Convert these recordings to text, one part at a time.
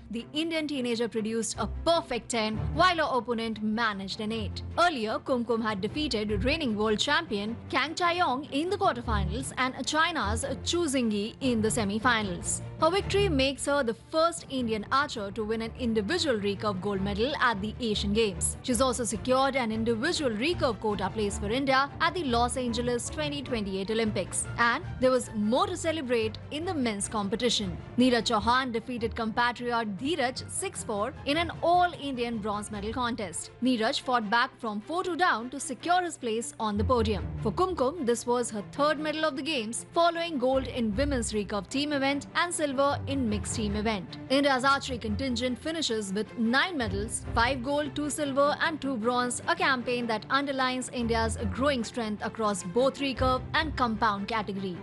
the Indian teenager produced a perfect 10 while her opponent managed an 8. Earlier, Kumkum had defeated reigning world champion Kang Chaiyong in the quarterfinals and China's Chu Xingyi in the semi-finals. Her victory makes her the first Indian archer to win an individual recurve gold medal at the Asian Games. She's also secured an individual recurve quota place for India at the Los Angeles 2028 Olympics. And there was more to celebrate in the men's competition. Neeraj Chauhan defeated compatriot Dheeraj 6-4 in an all-Indian bronze medal contest. Neeraj fought back from 4-2 down to secure his place on the podium. For Kumkum, this was her third medal of the Games, following gold in women's recurve team event and silver in mixed team event. India's archery contingent finishes with 9 medals, 5 gold, 2 silver and 2 bronze, a campaign that underlines India's growing strength across both recurve and compound category.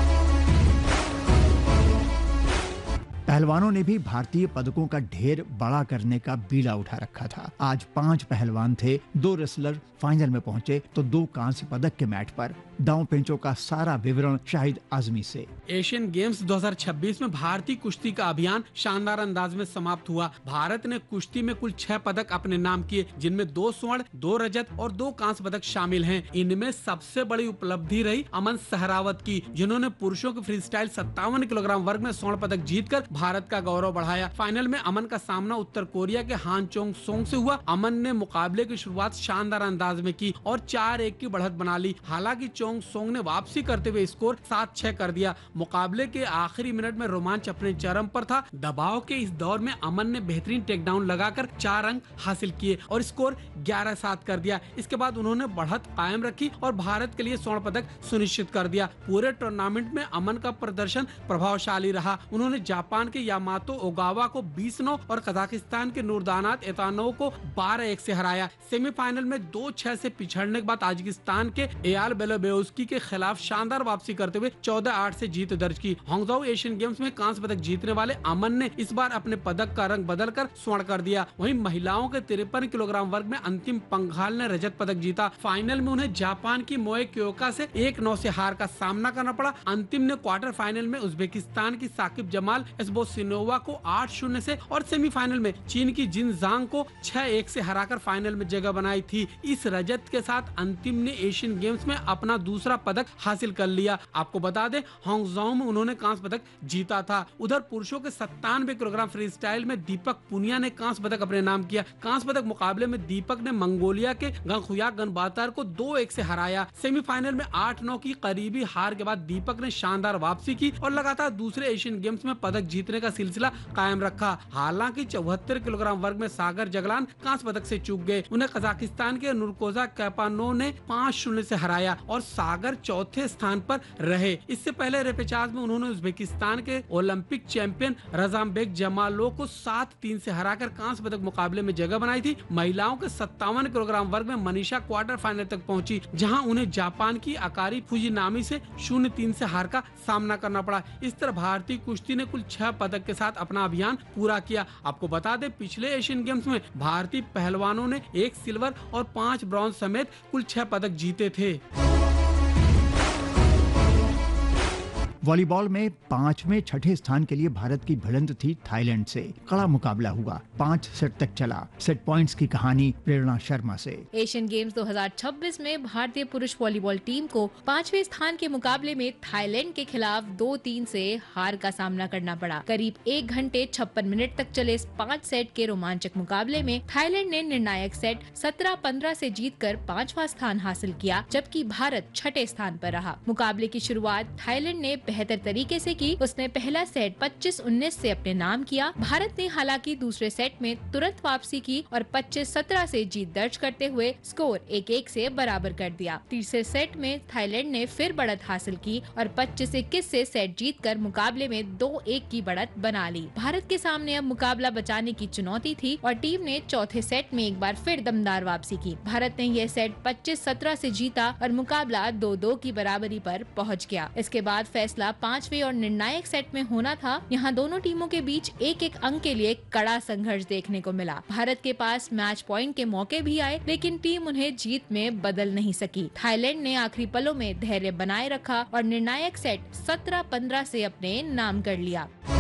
पहलवानों ने भी भारतीय पदकों का ढेर बड़ा करने का बीड़ा उठा रखा था। आज 5 पहलवान थे, 2 रेसलर फाइनल में पहुंचे तो 2 कांस्य पदक के मैच पर। दांव पेंचों का सारा विवरण शाहिद आजमी से। एशियन गेम्स 2026 में भारतीय कुश्ती का अभियान शानदार अंदाज में समाप्त हुआ। भारत ने कुश्ती में कुल 6 पदक अपने नाम किए, जिनमें 2 स्वर्ण, 2 रजत और 2 कांस्य पदक शामिल हैं। इनमें सबसे बड़ी उपलब्धि रही अमन सहरावत की, जिन्होंने पुरुषों के फ्री स्टाइल 57 किलोग्राम वर्ग में स्वर्ण पदक जीतकर भारत का गौरव बढ़ाया। फाइनल में अमन का सामना उत्तर कोरिया के हान चोंग सोंग से हुआ। अमन ने मुकाबले की शुरुआत शानदार अंदाज में की और 4-1 की बढ़त बना ली। हालांकि चोंग सोंग ने वापसी करते हुए स्कोर 7-6 कर दिया। मुकाबले के आखिरी मिनट में रोमांच अपने चरम पर था। दबाव के इस दौर में अमन ने बेहतरीन टेकडाउन लगाकर 4 अंक हासिल किए और स्कोर 11-7 कर दिया। इसके बाद उन्होंने बढ़त कायम रखी और भारत के लिए स्वर्ण पदक सुनिश्चित कर दिया। पूरे टूर्नामेंट में अमन का प्रदर्शन प्रभावशाली रहा। उन्होंने जापान के यामातो ओगावा को 20-9 और कजाकिस्तान के नूरदानात एतानोव को 12-1 से हराया। सेमीफाइनल में 2-6 से पिछड़ने के बाद ताजिकिस्तान के एयाल बेलोबेउस्की के खिलाफ शानदार वापसी करते हुए 14-8 से जीत दर्ज की। हांगझाऊ एशियन गेम्स में कांस्य पदक जीतने वाले अमन ने इस बार अपने पदक का रंग बदलकर स्वर्ण कर दिया। वहीं महिलाओं के 53 किलोग्राम वर्ग में अंतिम पंघाल ने रजत पदक जीता। फाइनल में उन्हें जापान की मोए क्योका से 1-9 से हार का सामना करना पड़ा। अंतिम ने क्वार्टर फाइनल में उज्बेकिस्तान की साकिब जमाल एस्बोसिनोवा को 8-0 से और सेमीफाइनल में चीन की जिन जांग को 6-1 से हराकर फाइनल में जगह बनाई थी। इस रजत के साथ अंतिम ने एशियन गेम्स में अपना दूसरा पदक हासिल कर लिया। आपको बता दें, हांगझाऊ में उन्होंने कांस्य पदक जीता था। उधर पुरुषों के 97 किलोग्राम फ्री स्टाइल में दीपक पुनिया ने कांस्य पदक अपने नाम किया। कांस्य पदक मुकाबले में दीपक ने मंगोलिया के गंगखुया गनबातार को 2-1 से हराया। सेमीफाइनल में 8-9 की करीबी हार के बाद दीपक ने शानदार वापसी की और लगातार दूसरे एशियन गेम्स में पदक जीतने का सिलसिला कायम रखा। हालांकि 74 किलोग्राम वर्ग में सागर जगलान कांस्य पदक से चूक गए। उन्हें कजाकिस्तान के नुरकोजा कैपानो ने 5-0 से हराया और सागर चौथे स्थान पर रहे। इससे पहले रेपेचाज में उन्होंने उज्बेकिस्तान के ओलंपिक चैंपियन रजामबेक जमालो को 7-3 से हराकर कांस्य पदक मुकाबले में जगह बनाई थी। महिलाओं के 57 किलोग्राम वर्ग में मनीषा क्वार्टर फाइनल तक पहुंची, जहां उन्हें जापान की अकारी फुजिनामी से 0-3 से हार का सामना करना पड़ा। इस तरह भारतीय कुश्ती ने कुल 6 पदक के साथ अपना अभियान पूरा किया। आपको बता दें, पिछले एशियन गेम्स में भारतीय पहलवानों ने 1 सिल्वर और 5 ब्रॉन्ज समेत कुल 6 पदक जीते थे। वॉलीबॉल में 5वें 6ठे स्थान के लिए भारत की भिड़ंत थी थाईलैंड से। कड़ा मुकाबला हुआ, 5 सेट तक चला। सेट पॉइंट्स की कहानी प्रेरणा शर्मा से। एशियन गेम्स 2026 में भारतीय पुरुष वॉलीबॉल टीम को 5वें स्थान के मुकाबले में थाईलैंड के खिलाफ 2-3 से हार का सामना करना पड़ा। करीब 1 घंटे 56 मिनट तक चले इस 5 सेट के रोमांचक मुकाबले में थाईलैंड ने निर्णायक सेट 17-15 से जीतकर 5वां स्थान हासिल किया, जबकि भारत 6ठे स्थान पर रहा। मुकाबले की शुरुआत थाईलैंड ने बेहतर तरीके से की। उसने पहला सेट 25-19 से अपने नाम किया। भारत ने हालांकि दूसरे सेट में तुरंत वापसी की और 25-17 से जीत दर्ज करते हुए स्कोर 1-1 से बराबर कर दिया। तीसरे सेट में थाईलैंड ने फिर बढ़त हासिल की और 25-21 से सेट जीतकर मुकाबले में 2-1 की बढ़त बना ली। भारत के सामने अब मुकाबला बचाने की चुनौती थी और टीम ने चौथे सेट में एक बार फिर दमदार वापसी की। भारत ने यह सेट 25-17 से जीता और मुकाबला 2-2 की बराबरी पर पहुंच गया। इसके बाद फैसला 5वें और निर्णायक सेट में होना था। यहाँ दोनों टीमों के बीच एक अंक के लिए कड़ा संघर्ष देखने को मिला। भारत के पास मैच पॉइंट के मौके भी आए, लेकिन टीम उन्हें जीत में बदल नहीं सकी। थाईलैंड ने आखिरी पलों में धैर्य बनाए रखा और निर्णायक सेट 17-15 से अपने नाम कर लिया।